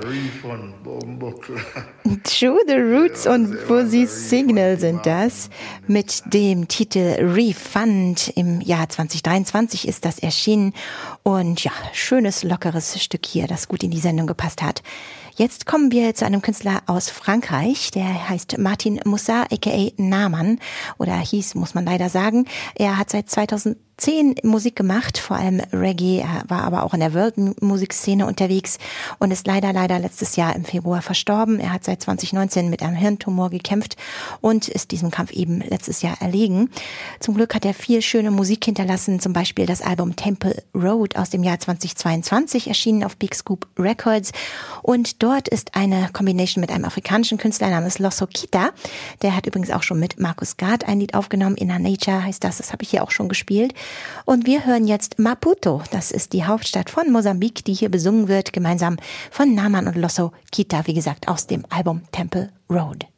True the Roots und Fuzzy Signal sind das. Mit dem Titel Refund im Jahr 2023 ist das erschienen. Und ja, schönes, lockeres Stück hier, das gut in die Sendung gepasst hat. Jetzt kommen wir zu einem Künstler aus Frankreich, der heißt Martin Moussa, aka Naman, oder hieß, muss man leider sagen. Er hat seit 2010 Musik gemacht, vor allem Reggae, er war aber auch in der World-Musikszene unterwegs und ist leider letztes Jahr im Februar verstorben. Er hat seit 2019 mit einem Hirntumor gekämpft und ist diesem Kampf eben letztes Jahr erlegen. Zum Glück hat er viel schöne Musik hinterlassen, zum Beispiel das Album Temple Road aus dem Jahr 2022, erschienen auf Big Scoop Records, und dort ist eine Combination mit einem afrikanischen Künstler namens Losso Kita. Der hat übrigens auch schon mit Markus Gard ein Lied aufgenommen. Inner Nature heißt das habe ich hier auch schon gespielt. Und wir hören jetzt Maputo. Das ist die Hauptstadt von Mosambik, die hier besungen wird, gemeinsam von Naman und Losso Kita, wie gesagt, aus dem Album Temple Road.